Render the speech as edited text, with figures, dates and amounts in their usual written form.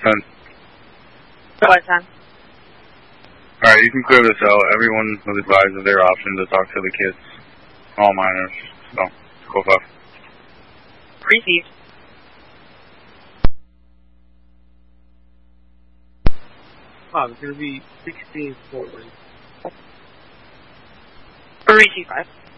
10. What time? Alright, you can clear this out. Everyone was advised of their option to talk to the kids. All minors. So, go off. Received. Wow, it's going to be 16 Portland. Receive 5.